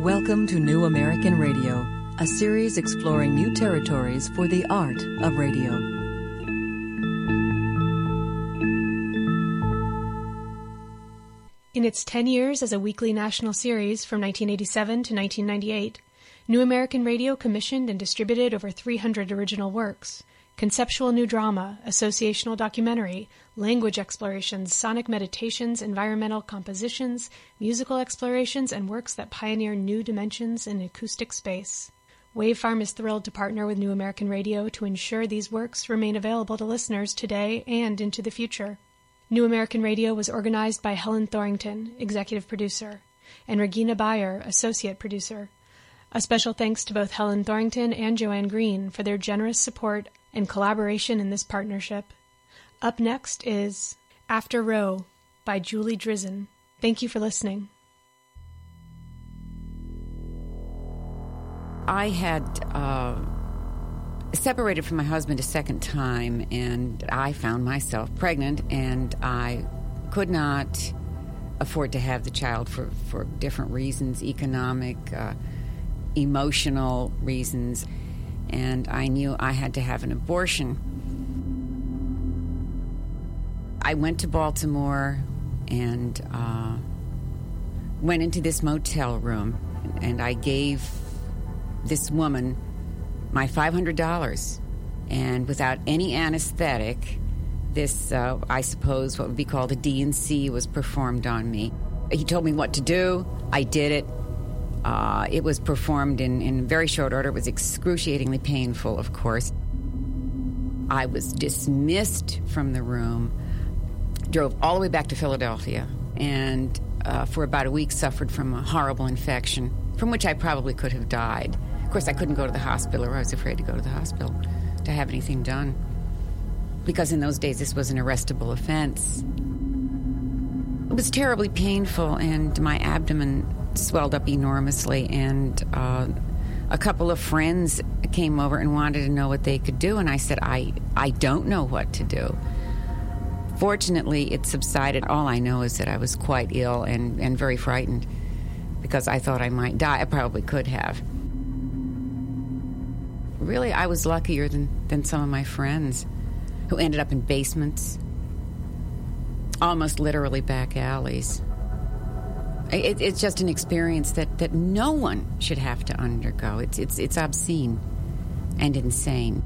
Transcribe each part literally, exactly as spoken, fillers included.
Welcome to New American Radio, a series exploring new territories for the art of radio. In its ten years as a weekly national series from nineteen eighty-seven to nineteen ninety-eight, New American Radio commissioned and distributed over three hundred original works. Conceptual new drama, associational documentary, language explorations, sonic meditations, environmental compositions, musical explorations, and works that pioneer new dimensions in acoustic space. Wavefarm is thrilled to partner with New American Radio to ensure these works remain available to listeners today and into the future. New American Radio was organized by Helen Thorington, executive producer, and Regina Bayer, associate producer. A special thanks to both Helen Thorington and Joanne Green for their generous support and collaboration in this partnership. Up next is After Row by Julie Drizin. Thank you for listening. I had uh, separated from my husband a second time, and I found myself pregnant, and I could not afford to have the child for, for different reasons, economic, uh, emotional reasons. And I knew I had to have an abortion. I went to Baltimore and uh, went into this motel room, and I gave this woman my five hundred dollars. And without any anesthetic, this, uh, I suppose, what would be called a D and C was performed on me. He told me what to do. I did it. Uh, it was performed in, in very short order. It was excruciatingly painful, of course. I was dismissed from the room, drove all the way back to Philadelphia, and uh, for about a week suffered from a horrible infection, from which I probably could have died. Of course, I couldn't go to the hospital, or I was afraid to go to the hospital to have anything done, because in those days this was an arrestable offense. It was terribly painful, and my abdomen swelled up enormously, and uh, a couple of friends came over and wanted to know what they could do, and I said, I, I don't know what to do. Fortunately, it subsided. All I know is that I was quite ill and, and very frightened, because I thought I might die. I probably could have. Really, I was luckier than, than some of my friends who ended up in basements, almost literally back alleys. It, it's just an experience that, that no one should have to undergo. It's it's it's obscene and insane.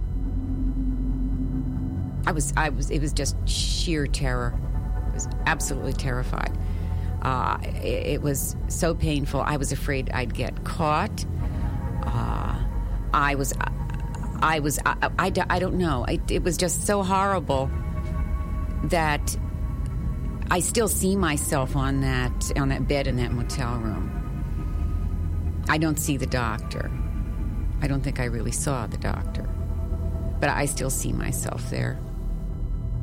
I was I was it was just sheer terror. I was absolutely terrified. Uh, it, it was so painful. I was afraid I'd get caught. Uh, I was I was I, I, I don't know. I, it was just so horrible that I still see myself on that on that bed in that motel room. I don't see the doctor. I don't think I really saw the doctor. But I still see myself there.